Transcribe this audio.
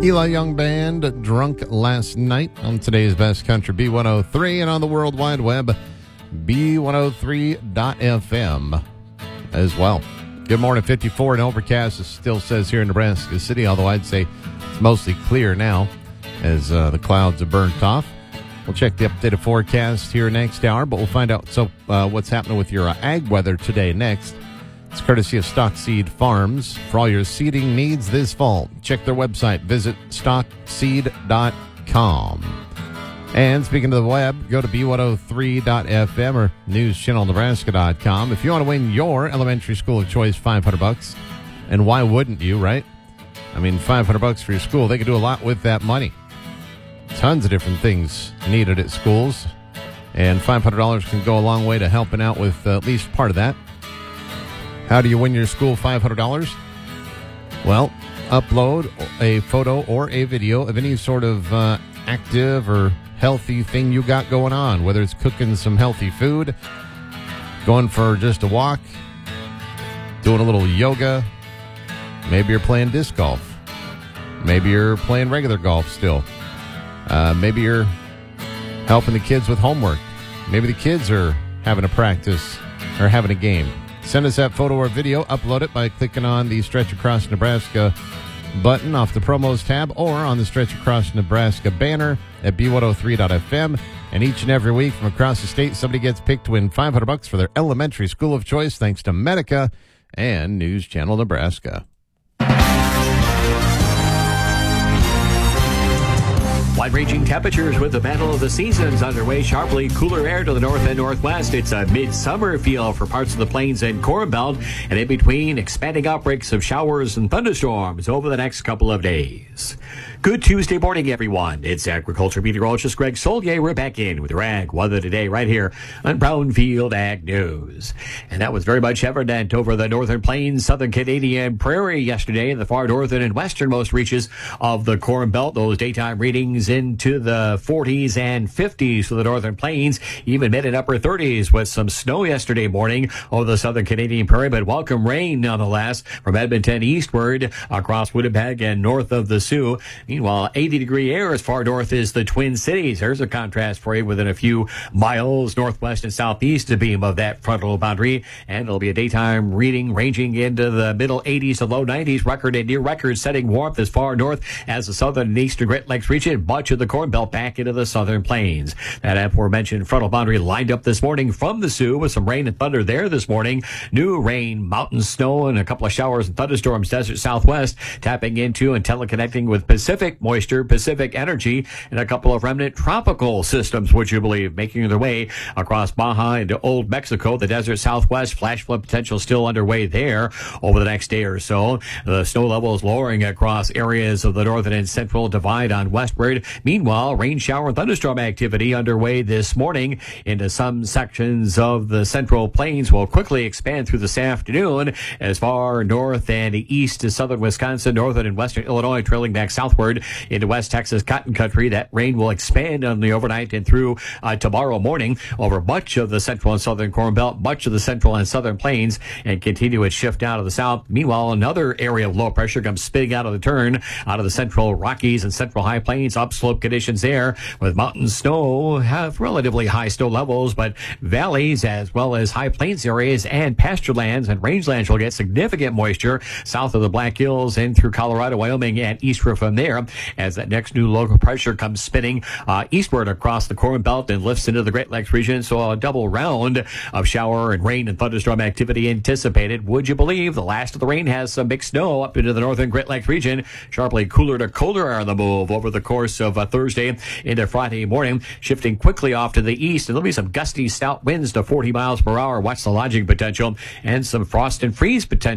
Eli Young Band, Drunk Last Night on today's Best Country B103 and on the World Wide Web, B103.fm as well. Good morning, 54 and overcast. It still says here in Nebraska City, although I'd say it's mostly clear now as the clouds are burnt off. We'll check the updated forecast here next hour, but we'll find out what's happening with your ag weather today next. It's courtesy of Stock Seed Farms for all your seeding needs this fall. Check their website. Visit stockseed.com. And speaking of the web, go to b103.fm or newschannelnebraska.com. If you want to win your elementary school of choice $500, and why wouldn't you, right? I mean, $500 for your school. They could do a lot with that money. Tons of different things needed at schools, and $500 can go a long way to helping out with at least part of that. How do you win your school $500? Well, upload a photo or a video of any sort of active or healthy thing you got going on, whether it's cooking some healthy food, going for just a walk, doing a little yoga, maybe you're playing disc golf, maybe you're playing regular golf still, maybe you're helping the kids with homework, maybe the kids are having a practice or having a game. Send us that photo or video. Upload it by clicking on the Stretch Across Nebraska button off the promos tab or on the Stretch Across Nebraska banner at b103.fm. And each and every week from across the state, somebody gets picked to win $500 for their elementary school of choice thanks to Medica and News Channel Nebraska. Wide-ranging temperatures with the battle of the seasons underway. Sharply cooler air to the north and northwest. It's a midsummer feel for parts of the plains and Corn Belt, and in between, expanding outbreaks of showers and thunderstorms over the next couple of days. Good Tuesday morning, everyone. It's agriculture meteorologist Greg Solier. We're back in with your ag weather today right here on Brownfield Ag News. And that was very much evident over the northern plains, southern Canadian prairie yesterday in the far northern and westernmost reaches of the Corn Belt. Those daytime readings into the 40s and 50s for the northern plains, even mid and upper 30s with some snow yesterday morning over the southern Canadian prairie, but welcome rain nonetheless from Edmonton eastward across Winnipeg and north of the Sioux. Meanwhile, 80-degree air as far north as the Twin Cities. There's a contrast for you within a few miles northwest and southeast to beam of that frontal boundary, and it'll be a daytime reading ranging into the middle 80s to low 90s, record and near record setting warmth as far north as the southern and eastern Great Lakes region, much of the Corn Belt back into the southern plains. That aforementioned frontal boundary lined up this morning from the Sioux with some rain and thunder there this morning. New rain, mountain snow, and a couple of showers and thunderstorms desert southwest, tapping into and teleconnecting with Pacific moisture, Pacific energy, and a couple of remnant tropical systems, would you believe, making their way across Baja into Old Mexico, the desert southwest. Flash flood potential still underway there over the next day or so. The snow level is lowering across areas of the northern and central divide on westward. Meanwhile, rain, shower, and thunderstorm activity underway this morning into some sections of the central plains will quickly expand through this afternoon as far north and east to southern Wisconsin, northern and western Illinois, trailing back southward into West Texas cotton country. That rain will expand on the overnight and through tomorrow morning over much of the central and southern Corn Belt, much of the central and southern plains, and continue its shift out of the south. Meanwhile, another area of low pressure comes spinning out of the turn out of the central Rockies and central high plains. Upslope conditions there with mountain snow, have relatively high snow levels, but valleys as well as high plains areas and pasture lands and rangelands will get significant moisture south of the Black Hills and through Colorado, Wyoming, and eastward from there as that next new low pressure comes spinning eastward across the Corn Belt and lifts into the Great Lakes region. So a double round of shower and rain and thunderstorm activity anticipated. Would you believe the last of the rain has some big snow up into the northern Great Lakes region? Sharply cooler to colder air on the move over the course of Thursday into Friday morning, shifting quickly off to the east. And there'll be some gusty stout winds to 40 miles per hour. Watch the lodging potential and some frost and freeze potential